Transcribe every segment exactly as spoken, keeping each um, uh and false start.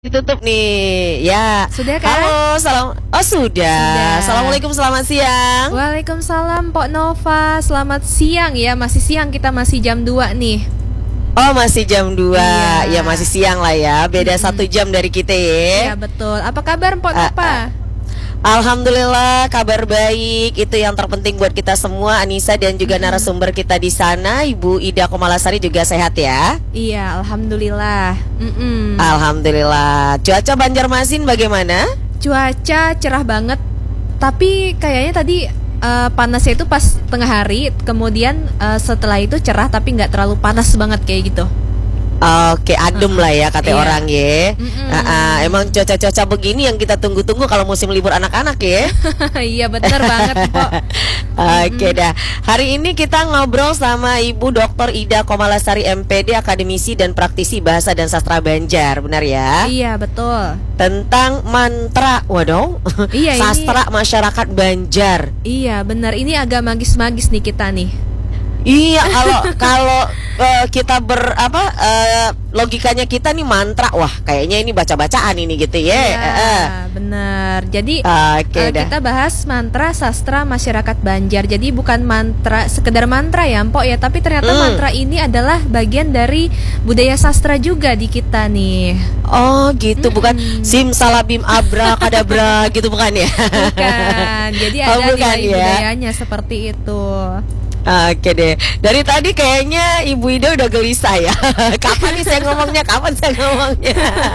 Ditutup nih, ya. Sudah kan? Halo, salam. Oh sudah. Sudah. Assalamualaikum, selamat siang. Waalaikumsalam Pok Nova, selamat siang ya. Masih siang, kita masih jam dua nih. Oh masih jam dua. Iya. Ya masih siang lah ya. Beda Mm-mm. satu jam dari kita ya. Iya betul. Apa kabar Pok Ah, Nova? ah. Alhamdulillah kabar baik. Itu yang terpenting buat kita semua. Anissa dan juga Mm-mm. narasumber kita di sana, Ibu Ida Komalasari juga sehat ya. Iya, alhamdulillah. Mm-mm. Alhamdulillah. Cuaca Banjarmasin bagaimana? Cuaca cerah banget. Tapi kayaknya tadi eh, panasnya itu pas tengah hari, kemudian eh, setelah itu cerah tapi nggak terlalu panas banget kayak gitu. Oke, adem lah ya kata Iya. orang ya. Mm-mm. Ah, ah, emang cuaca-cuaca begini yang kita tunggu-tunggu kalau musim libur anak-anak ya. Iya bener banget Pok. Oke dah. Hari ini kita ngobrol sama Ibu Doktor Ida Komalasari M P D, akademisi dan praktisi bahasa dan sastra Banjar, benar ya? Iya betul. Tentang mantra, waduh, Iya, ini- sastra masyarakat Banjar. Iya benar, ini agak magis-magis nih kita nih. Iya, kalau kalau eh, kita ber apa eh, logikanya kita nih mantra, wah kayaknya ini baca-bacaan ini gitu ya. Iya, Eh, eh. benar. Jadi Oke eh, dah. kita bahas mantra sastra masyarakat Banjar. Jadi bukan mantra sekedar mantra ya, Mpok ya, tapi ternyata Hmm. mantra ini adalah bagian dari budaya sastra juga di kita nih. Oh gitu, bukan Mm-mm. simsalabim abrakadabra gitu bukan ya? Bukan. Jadi Oh, ada bukan nilai ya. budayanya seperti itu. Oke deh. Dari tadi kayaknya Ibu Ida udah gelisah ya. Kapan nih saya ngomongnya? Kapan saya ngomongnya?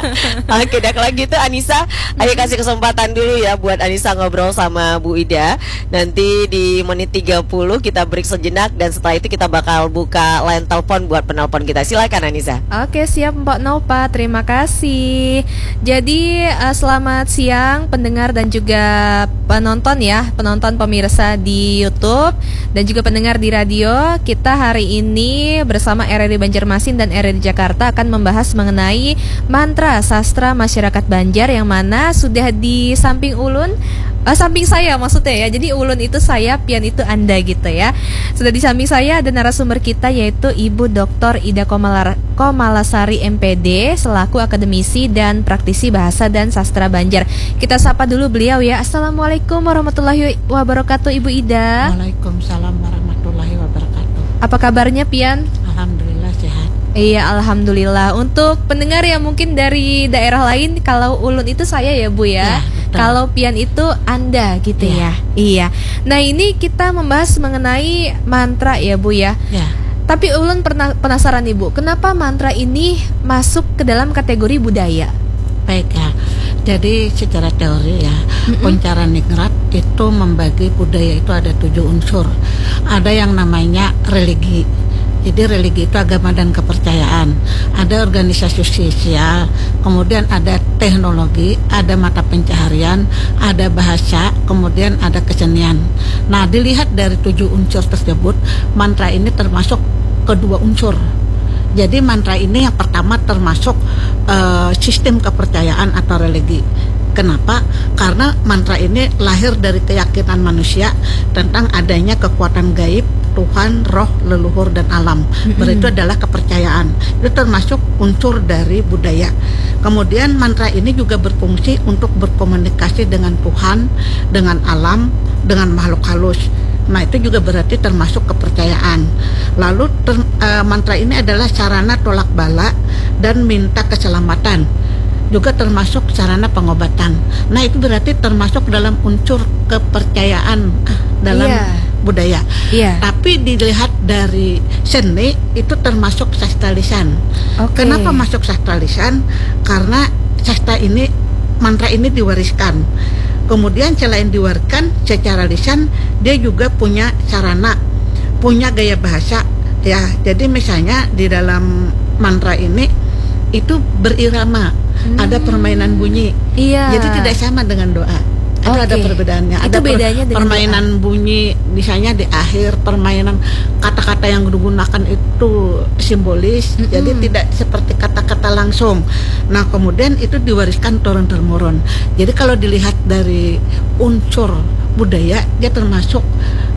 Oke deh, kalau gitu Anissa, ayo kasih kesempatan dulu ya buat Anissa ngobrol sama Bu Ida. Nanti di menit tiga puluh kita break sejenak dan setelah itu kita bakal buka line telepon buat penelpon kita. Silakan Anissa. Oke, siap Mbak Nova, terima kasih. Jadi eh, selamat siang pendengar dan juga penonton ya, penonton pemirsa di YouTube dan juga pendengar di radio. Kita hari ini bersama R R I Banjarmasin dan R R I Jakarta akan membahas mengenai mantra sastra masyarakat Banjar, yang mana sudah di samping ulun, eh, samping saya maksudnya ya. Jadi ulun itu saya, pian itu Anda gitu ya. Sudah di samping saya ada narasumber kita yaitu Ibu Doktor Ida Komalar- Komalasari M P D selaku akademisi dan praktisi bahasa dan sastra Banjar. Kita sapa dulu beliau ya. Assalamualaikum warahmatullahi wabarakatuh Ibu Ida. Waalaikumsalam warahmatullahi wabarakatuh. Apa kabarnya Pian? Alhamdulillah sehat. Iya, alhamdulillah. Untuk pendengar yang mungkin dari daerah lain, kalau ulun itu saya ya Bu ya. Ya, betul. Kalau Pian itu Anda gitu ya. Ya. Iya. Nah, ini kita membahas mengenai mantra ya Bu ya. Ya, Tapi ulun pernah penasaran nih Bu, kenapa mantra ini masuk ke dalam kategori budaya? baik ya. Jadi secara teori ya, Mm-mm. Kuncara Ningrat itu membagi budaya itu ada tujuh unsur. Ada yang namanya religi. Jadi religi itu agama dan kepercayaan. Ada organisasi sosial, kemudian ada teknologi, ada mata pencaharian, ada bahasa, kemudian ada kesenian. Nah, dilihat dari tujuh unsur tersebut, mantra ini termasuk kedua unsur. Jadi mantra ini yang pertama termasuk eh, sistem kepercayaan atau religi. Kenapa? Karena mantra ini lahir dari keyakinan manusia tentang adanya kekuatan gaib, Tuhan, roh, leluhur, dan alam. Mm-mm. Berarti adalah kepercayaan. Itu termasuk unsur dari budaya. Kemudian mantra ini juga berfungsi untuk berkomunikasi dengan Tuhan, dengan alam, dengan makhluk halus. Nah, itu juga berarti termasuk kepercayaan. Lalu ter, eh, mantra ini adalah sarana tolak bala dan minta keselamatan. Juga termasuk sarana pengobatan. Nah, itu berarti termasuk dalam unsur kepercayaan ah, dalam Iya. budaya. Iya. Tapi dilihat dari seni itu termasuk sastra lisan. Oke. Kenapa masuk sastra lisan? Karena sastra ini, mantra ini diwariskan. Kemudian selain diwariskan secara lisan, dia juga punya sarana, punya gaya bahasa. Ya, jadi misalnya di dalam mantra ini itu berirama, Hmm. ada permainan bunyi. Iya. Jadi tidak sama dengan doa. Itu Oke. ada perbedaannya. Itu Ada per- bedanya dengan permainan bunyi, misalnya di akhir permainan kata-kata yang digunakan itu simbolis, Mm-mm. jadi tidak seperti kata-kata langsung. Nah, kemudian itu diwariskan turun temurun. Jadi kalau dilihat dari unsur budaya, dia termasuk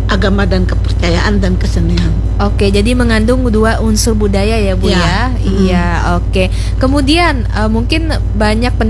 agama dan kepercayaan dan kesenian. Oke, jadi mengandung dua unsur budaya ya Bu Ya. ya. Hmm. Iya, oke. Kemudian eh, mungkin banyak